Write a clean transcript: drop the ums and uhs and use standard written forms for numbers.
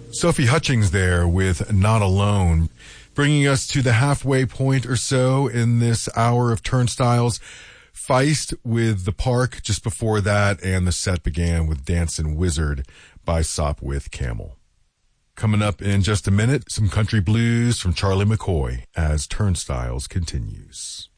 Sophie Hutchings there with Not Alone, bringing us to the halfway point or so in this hour of Turnstiles. Feist with The Park just before that, and the set began with Dancin' Wizard by Sopwith Camel. Coming up in just a minute, some country blues from Charlie McCoy as Turnstiles continues.